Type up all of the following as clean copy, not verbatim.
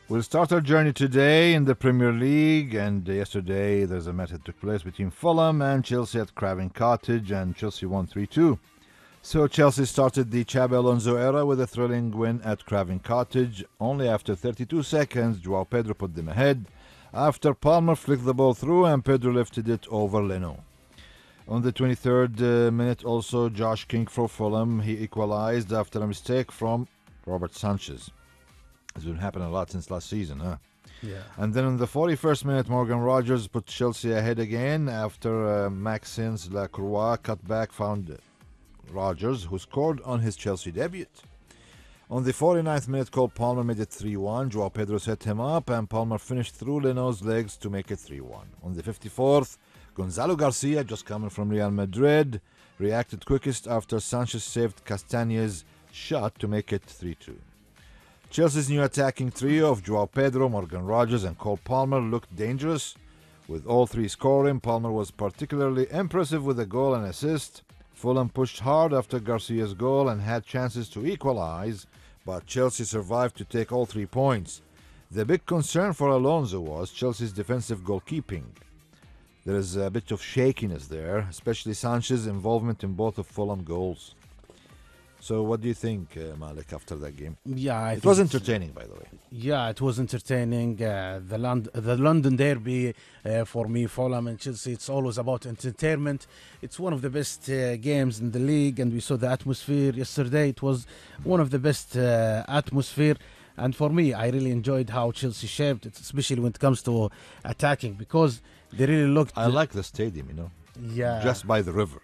We'll start our journey today in the Premier League, and yesterday there's a match that took place between Fulham and Chelsea at Craven Cottage, and Chelsea won 3-2. So Chelsea started the Xabi Alonso era with a thrilling win at Craven Cottage. Only after 32 seconds, Joao Pedro put them ahead, after Palmer flicked the ball through and Pedro lifted it over Leno. On the 23rd minute also, Josh King for Fulham, he equalized after a mistake from Robert Sanchez. It's been happening a lot since last season, huh? Yeah. And then in the 41st minute, Morgan Rogers put Chelsea ahead again after Maxence Lacroix cut back found Rogers, who scored on his Chelsea debut. On the 49th minute, Cole Palmer made it 3-1. Joao Pedro set him up, and Palmer finished through Leno's legs to make it 3-1. On the 54th, Gonzalo Garcia, just coming from Real Madrid, reacted quickest after Sanchez saved Castañe's shot to make it 3-2. Chelsea's new attacking trio of Joao Pedro, Morgan Rogers and Cole Palmer looked dangerous. With all three scoring, Palmer was particularly impressive with a goal and assist. Fulham pushed hard after Garcia's goal and had chances to equalize, but Chelsea survived to take all 3 points. The big concern for Alonso was Chelsea's defensive goalkeeping. There is a bit of shakiness there, especially Sanchez's involvement in both of Fulham goals. So what do you think, Malik, after that game? Yeah, It was entertaining, by the way. Yeah, it was entertaining. The London derby for me, Fulham and Chelsea, it's always about entertainment. It's one of the best games in the league, and we saw the atmosphere yesterday. It was one of the best atmosphere. And for me, I really enjoyed how Chelsea shaped it, especially when it comes to attacking, because they really looked. I like the stadium, Yeah. just by the river,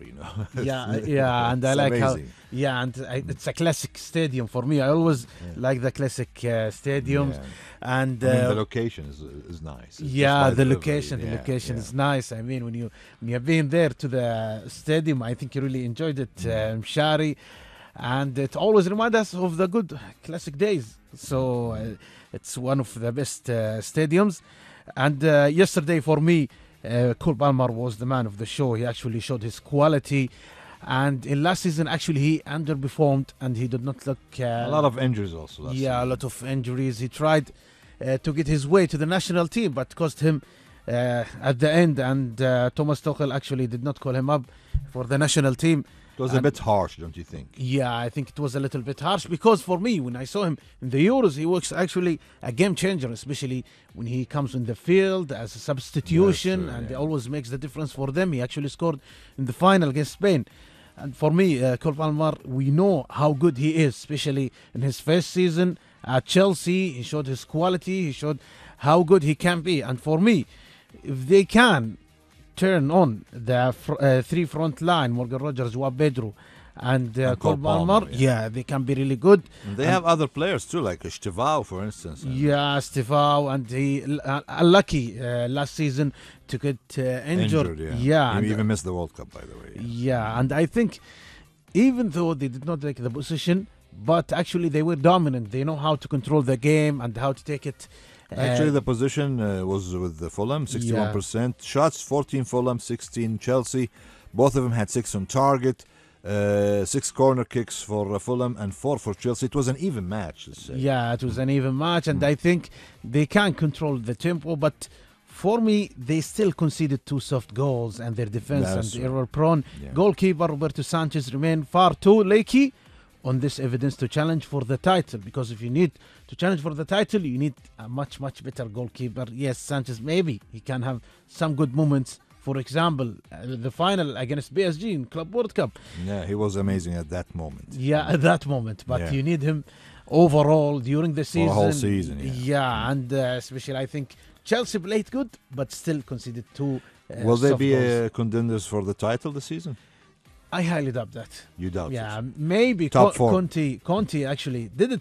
Yeah, and I It's like amazing. it's a classic stadium for me. I always like the classic stadiums, Yeah. and I mean, the location is nice. It's just yeah, by the river. location, Yeah, the location yeah. is nice. I mean, when you've been there to the stadium, I think you really enjoyed it, Mshari, and it always reminds us of the good classic days. So it's one of the best stadiums. And yesterday for me, Cole Palmer was the man of the show. He actually showed his quality. And in last season, actually, he underperformed and he did not look. A lot of injuries also. Last Yeah, a season. lot of injuries. He tried to get his way to the national team, but cost him at the end. And Thomas Tuchel actually did not call him up for the national team. It was a bit harsh, don't you think? Yeah, I think it was a little bit harsh because for me, when I saw him in the Euros, he was actually a game changer, especially when he comes in the field as a substitution, That's true, and he yeah. always makes the difference for them. He actually scored in the final against Spain. And for me, Cole Palmer, we know how good he is, especially in his first season at Chelsea. He showed his quality, he showed how good he can be. And for me, if they can turn on the three front line, Morgan Rogers, Joao Pedro, and Cole Palmer, yeah, they can be really good. And they have other players too, like Estevao, for instance. Yeah, Estevao, and he unlucky last season to get injured. Yeah. He and, even missed the World Cup, by the way. yeah, and I think even though they did not take the position, but actually they were dominant. They know how to control the game and how to take it. Actually, the position was with the Fulham, 61%. Shots, 14 Fulham, 16 Chelsea. Both of them had 6 on target. 6 corner kicks for Fulham and 4 for Chelsea. It was an even match, let's say. Yeah, it was an even match, and I think they can control the tempo, but for me, they still conceded 2 soft goals, and their defense That's and true. error-prone. Yeah. Goalkeeper Roberto Sanchez remained far too laky on this evidence to challenge for the title, because if you need to challenge for the title, you need a much, much better goalkeeper. Yes, Sanchez, maybe he can have some good moments. For example, the final against PSG in Club World Cup. Yeah, he was amazing at that moment. Yeah, at that moment. But Yeah. you need him overall during the season. For a whole season, yeah. And especially I think Chelsea played good, but still conceded 2 Will they soft be goals. contenders for the title this season? I highly doubt that. You doubt Yeah, it. maybe Top 4. Conte actually did it